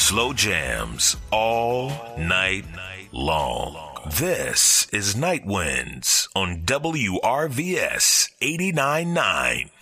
Slow jams all night long. This is Night Winds on WRVS 89.9.